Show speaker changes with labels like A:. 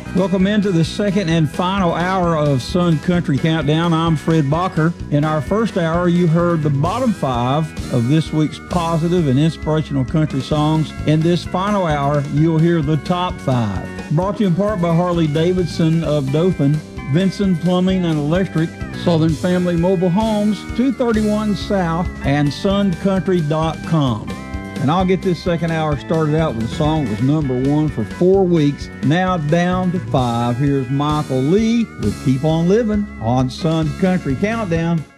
A: Welcome into the second and final hour of Sun Country Countdown. I'm Fred Bacher. In our first hour, you heard the bottom 5 of this week's positive and inspirational country songs. In this final hour, you'll hear the top 5. Brought to you in part by Harley Davidson of Dothan, Vinson Plumbing and Electric, Southern Family Mobile Homes, 231 South, and suncountry.com. And I'll get this second hour started out with a song that was number 1 for 4 weeks, now down to 5. Here's Michael Lee with Keep On Living on Sun Country Countdown.